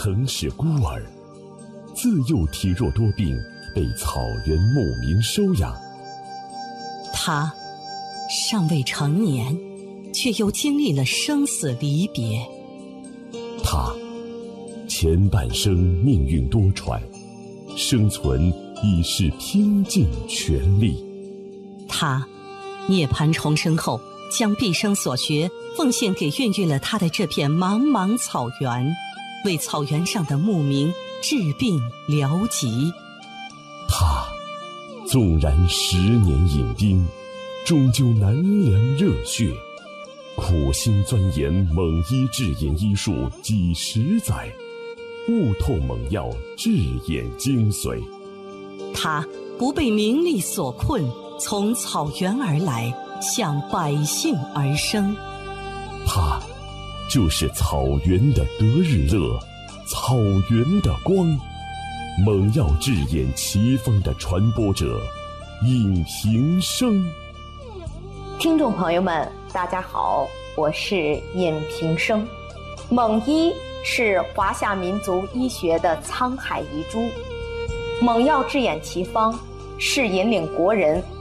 曾是孤儿，自幼体弱多病，被草原牧民收养。 他尚未成年，却又经历了生死离别。 他前半生命运多舛，生存已是拼尽全力。 他涅槃重生后，将毕生所学奉献给孕育了他的这片茫茫草原，为草原上的牧民治病疗疾。 他纵然10年饮冰，终究难凉热血，苦心钻研蒙医治眼医术几十载，悟透猛药治眼精髓。 他不被名利所困，从草原而来，向百姓而生。 他就是草原的得日乐，草原的光，猛药治眼奇方的传播者尹平生。 听众朋友们，大家好，我是尹平生。蒙医是华夏民族医学的沧海遗珠，猛药治眼奇方是引领国人